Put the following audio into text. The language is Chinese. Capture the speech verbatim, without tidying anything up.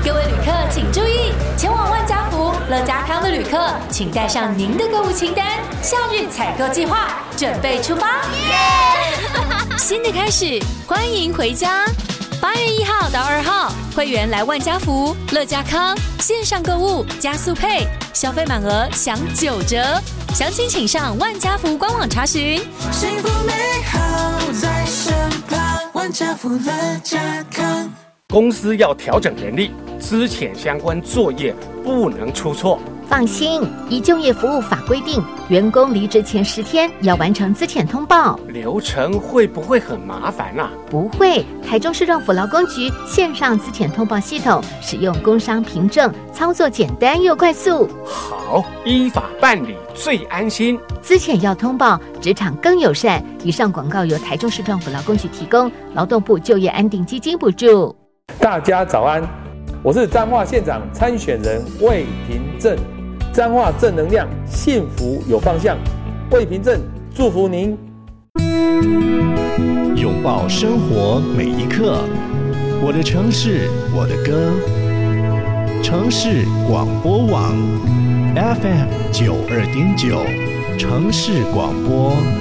各位旅客请注意，前往万家福、乐家康的旅客，请带上您的购物清单，夏日采购计划准备出发。新的开始，欢迎回家。八月一号到二号，会员来万家福、乐家康线上购物加速配，消费满额享九折。详情请上万家福官网查询。 幸福美好在身旁，万家福乐家康。 公司要调整人力，资遣相关作业不能出错。 放心，以就业服务法规定，员工离职前十天要完成资遣通报。 流程会不会很麻烦啊？ 不会，台中市政府劳工局线上资遣通报系统，使用工商凭证，操作简单又快速。 好，依法办理最安心。 资遣要通报，职场更友善。以上广告由台中市政府劳工局提供，劳动部就业安定基金补助。 大家早安，我是彰化县长参选人魏平正。彰化正能量，幸福有方向。魏平正祝福您， 拥抱生活每一刻。我的城市，我的歌。城市广播网 F M 九二点九，城市广播。